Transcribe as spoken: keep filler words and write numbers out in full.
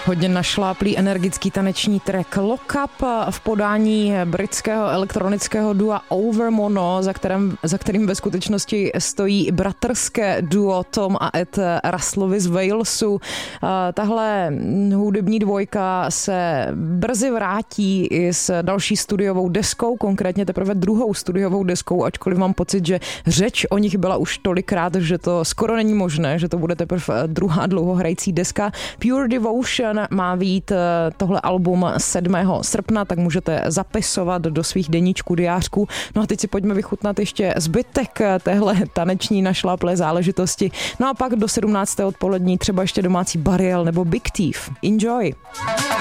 Hodně našláplý energický taneční track Lock Up v podání britského elektronického dua Overmono, za, kterým, za kterým ve skutečnosti stojí bratrské duo Tom a Ed Russellovi z Walesu. Tahle hudební dvojka se brzy vrátí i s další studiovou deskou, konkrétně teprve druhou studiovou deskou, ačkoliv mám pocit, že řeč o nich byla už tolikrát, že to skoro není možné, že to bude teprve druhá dlouhohrající deska. Pure Devotion má vyjít tohle album sedmého srpna, tak můžete zapisovat do svých deníčků, diářků. No a teď si pojďme vychutnat ještě zbytek téhle taneční našláplé záležitosti. No a pak do sedmnácté odpolední třeba ještě domácí Burial nebo Big Thief. Enjoy!